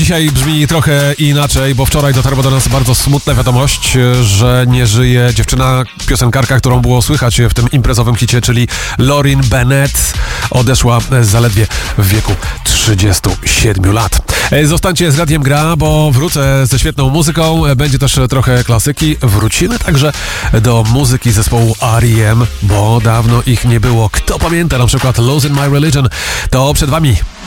Dzisiaj brzmi trochę inaczej, bo wczoraj dotarła do nas bardzo smutna wiadomość, że nie żyje dziewczyna, piosenkarka, którą było słychać w tym imprezowym hicie, czyli Lorin Bennett. Odeszła zaledwie w wieku 37 lat. Zostańcie z Radiem Gra, bo wrócę ze świetną muzyką. Będzie też trochę klasyki. Wrócimy także do muzyki zespołu R.E.M., bo dawno ich nie było. Kto pamięta na przykład Losing My Religion? To przed wami.